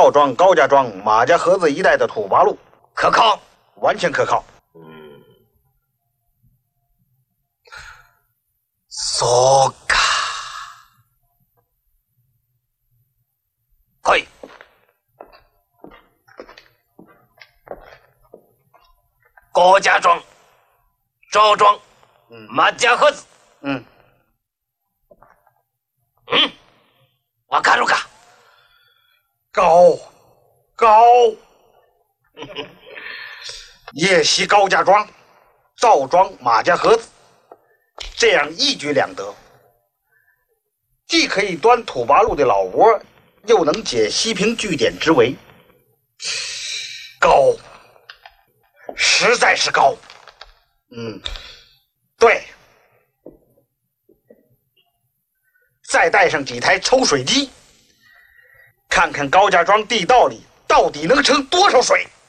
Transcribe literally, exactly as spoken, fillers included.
赵庄、高家庄、马家河子一带的土八路， 可靠， 完全可靠。 嗯，そうか。はい。高家庄、赵庄、马家河子。 嗯。 嗯，わかるか？ 高，高。夜袭高家庄、赵庄、马家河子，这样一举两得，既可以端土八路的老窝，又能解西平据点之围。高，实在是高。嗯，对。再带上几台抽水机，看看高家庄地道里到底能盛多少水。